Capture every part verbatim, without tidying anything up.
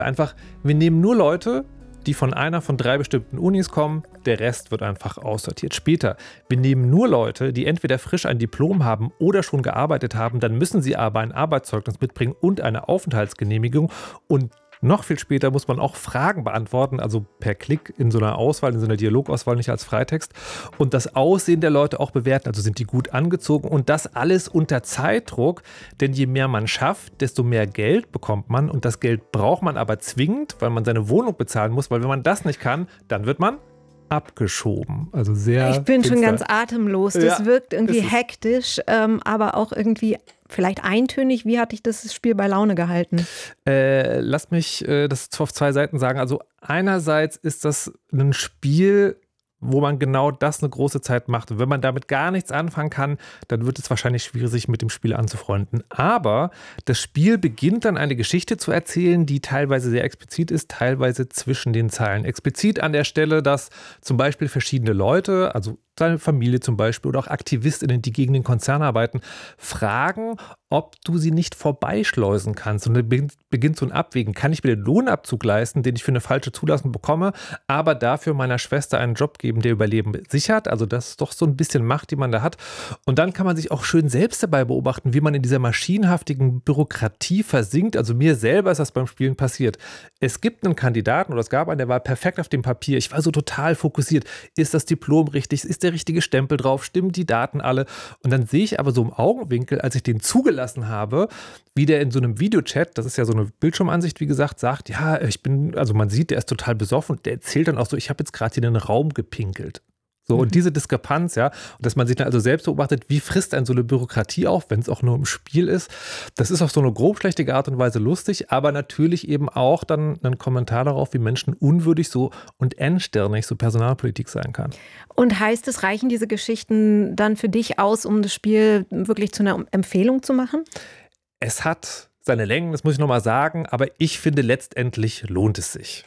Einfach, wir nehmen nur Leute, die von einer von drei bestimmten Unis kommen, der Rest wird einfach aussortiert. Später, wir nehmen nur Leute, die entweder frisch ein Diplom haben oder schon gearbeitet haben, dann müssen sie aber ein Arbeitszeugnis mitbringen und eine Aufenthaltsgenehmigung und noch viel später muss man auch Fragen beantworten, also per Klick in so einer Auswahl, in so einer Dialogauswahl, nicht als Freitext. Und das Aussehen der Leute auch bewerten, also sind die gut angezogen und das alles unter Zeitdruck, denn je mehr man schafft, desto mehr Geld bekommt man und das Geld braucht man aber zwingend, weil man seine Wohnung bezahlen muss, weil wenn man das nicht kann, dann wird man abgeschoben. Also sehr Ich bin finster. schon ganz atemlos. Das Ja, wirkt irgendwie ist es. hektisch, ähm, aber auch irgendwie vielleicht eintönig. Wie hat dich das Spiel bei Laune gehalten? Äh, lass mich äh, das auf zwei Seiten sagen. Also einerseits ist das ein Spiel, wo man genau das eine große Zeit macht. Und wenn man damit gar nichts anfangen kann, dann wird es wahrscheinlich schwierig, sich mit dem Spiel anzufreunden. Aber das Spiel beginnt dann eine Geschichte zu erzählen, die teilweise sehr explizit ist, teilweise zwischen den Zeilen. Explizit an der Stelle, dass zum Beispiel verschiedene Leute, also seine Familie zum Beispiel oder auch AktivistInnen, die gegen den Konzern arbeiten, fragen, ob du sie nicht vorbeischleusen kannst. Und dann beginnt so ein Abwägen. Kann ich mir den Lohnabzug leisten, den ich für eine falsche Zulassung bekomme, aber dafür meiner Schwester einen Job geben, der Überleben sichert? Also das ist doch so ein bisschen Macht, die man da hat. Und dann kann man sich auch schön selbst dabei beobachten, wie man in dieser maschinenhaftigen Bürokratie versinkt. Also mir selber ist das beim Spielen passiert. Es gibt einen Kandidaten oder es gab einen, der war perfekt auf dem Papier. Ich war so total fokussiert. Ist das Diplom richtig? Ist der richtige Stempel drauf? Stimmen die Daten alle? Und dann sehe ich aber so im Augenwinkel, als ich den zugelassen habe, wie der in so einem Videochat, das ist ja so eine Bildschirmansicht, wie gesagt, sagt, ja, ich bin, also man sieht, der ist total besoffen und der erzählt dann auch so, ich habe jetzt gerade hier in den Raum gepinkelt. So, und diese Diskrepanz, ja, und dass man sich dann also selbst beobachtet, wie frisst einen so eine Bürokratie auf, wenn es auch nur im Spiel ist, das ist auf so eine grobschlächtige Art und Weise lustig, aber natürlich eben auch dann ein Kommentar darauf, wie Menschen unwürdig so und engstirnig so Personalpolitik sein kann. Und heißt es, reichen diese Geschichten dann für dich aus, um das Spiel wirklich zu einer Empfehlung zu machen? Es hat seine Längen, das muss ich nochmal sagen, aber ich finde, letztendlich lohnt es sich.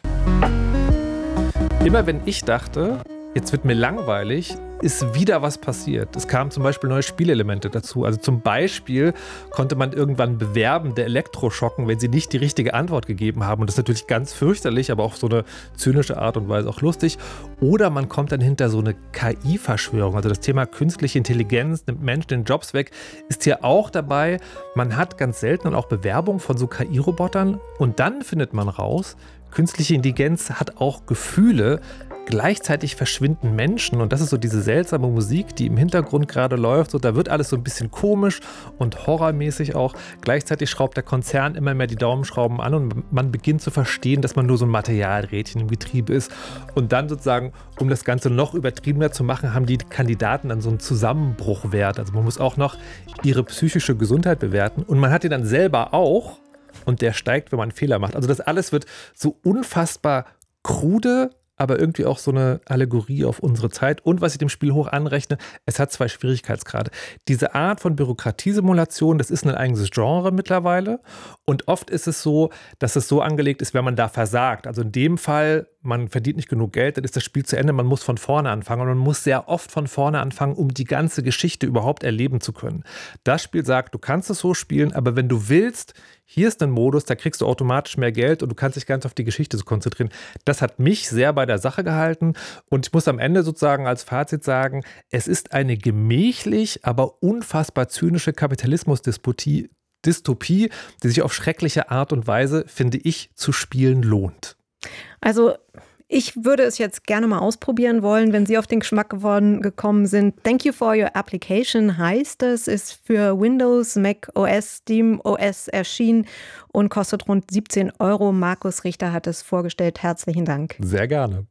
Immer wenn ich dachte, jetzt wird mir langweilig, ist wieder was passiert. Es kamen zum Beispiel neue Spielelemente dazu. Also zum Beispiel konnte man irgendwann Bewerbende elektroschocken, wenn sie nicht die richtige Antwort gegeben haben. Und das ist natürlich ganz fürchterlich, aber auf so eine zynische Art und Weise auch lustig. Oder man kommt dann hinter so eine K I-Verschwörung. Also das Thema künstliche Intelligenz nimmt Menschen den Jobs weg, ist hier auch dabei. Man hat ganz selten dann auch Bewerbungen von so K I-Robotern. Und dann findet man raus, künstliche Intelligenz hat auch Gefühle. Gleichzeitig verschwinden Menschen und das ist so diese seltsame Musik, die im Hintergrund gerade läuft. So, da wird alles so ein bisschen komisch und horrormäßig auch. Gleichzeitig schraubt der Konzern immer mehr die Daumenschrauben an und man beginnt zu verstehen, dass man nur so ein Materialrädchen im Getriebe ist. Und dann sozusagen, um das Ganze noch übertriebener zu machen, haben die Kandidaten dann so einen Zusammenbruchwert. Also man muss auch noch ihre psychische Gesundheit bewerten und man hat die dann selber auch und der steigt, wenn man einen Fehler macht. Also das alles wird so unfassbar krude, aber irgendwie auch so eine Allegorie auf unsere Zeit. Und was ich dem Spiel hoch anrechne, es hat zwei Schwierigkeitsgrade. Diese Art von Bürokratiesimulation, das ist ein eigenes Genre mittlerweile. Und oft ist es so, dass es so angelegt ist, wenn man da versagt. Also in dem Fall, man verdient nicht genug Geld, dann ist das Spiel zu Ende, man muss von vorne anfangen. Und man muss sehr oft von vorne anfangen, um die ganze Geschichte überhaupt erleben zu können. Das Spiel sagt, du kannst es so spielen, aber wenn du willst, hier ist ein Modus, da kriegst du automatisch mehr Geld und du kannst dich ganz auf die Geschichte so konzentrieren. Das hat mich sehr bei der Sache gehalten und ich muss am Ende sozusagen als Fazit sagen, es ist eine gemächlich, aber unfassbar zynische Kapitalismusdystopie, Dystopie, die sich auf schreckliche Art und Weise, finde ich, zu spielen lohnt. Also ich würde es jetzt gerne mal ausprobieren wollen, wenn Sie auf den Geschmack geworden, gekommen sind. Thank you for your application heißt es, ist für Windows, Mac O S, Steam O S erschienen und kostet rund siebzehn Euro. Markus Richter hat es vorgestellt. Herzlichen Dank. Sehr gerne.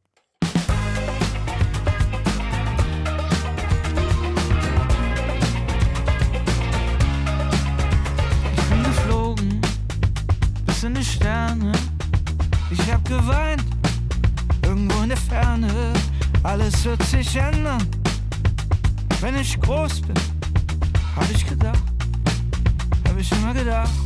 Ich bin geflogen bis in die Sterne. Ich hab geweint. Irgendwo in der Ferne, alles wird sich ändern. Wenn ich groß bin, hab ich gedacht, hab ich immer gedacht.